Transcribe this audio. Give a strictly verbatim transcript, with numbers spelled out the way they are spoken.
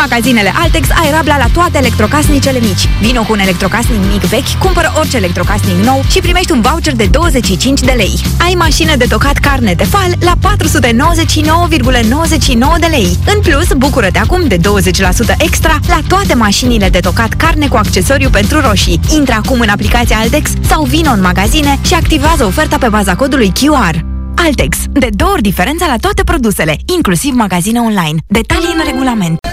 magazinele Altex ai rabla la toate electrocasnicele mici. Vino cu un electrocasnic mic vechi, cumpără orice electrocasnic nou și primești un voucher de douăzeci și cinci de lei. Ai mașină de tocat carne Tefal la patru sute nouăzeci și nouă virgulă nouăzeci și nouă de lei. În plus, bucură-te acum de douăzeci la sută extra la toate mașinile de tocat carne cu accesoriu pentru roșii. Intră acum în aplicația Altex sau vină în magazine și activează oferta pe baza codului Q R. Altex. De două ori diferența la toate produsele, inclusiv magazine online. Detalii în regulament.